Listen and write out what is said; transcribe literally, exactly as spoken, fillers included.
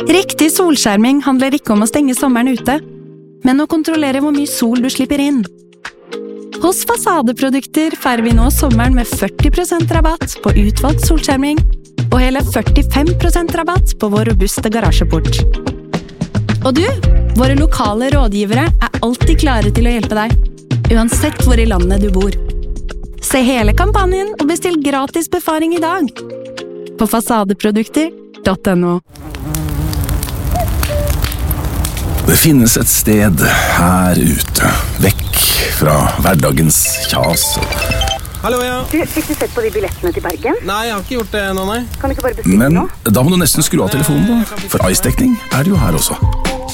Riktig solskjerming handler ikke om å stenge sommeren ute, men å kontrollere hvor mye sol du slipper inn. Hos Fasadeprodukter feirer vi nå sommeren med førti prosent rabatt på utvalgt solskjerming, og hele førtifem prosent rabatt på vår robuste garasjeport. Og du, våre lokale rådgivere er alltid klare til å hjelpe deg, uansett hvor i landet du bor. Se hele kampanjen og bestill gratis befaring i dag på fasadeprodukter punktum no. Det finnes et sted her ute, vekk fra hverdagens kjas. Hallo, ja. Du, fikk du sett på de billettene til Bergen? Nei, jeg har ikke gjort det nå, nei. Kan du ikke bare bestille Men nå? da må du nesten skru av telefonen da, for ice-dekning er det jo her også.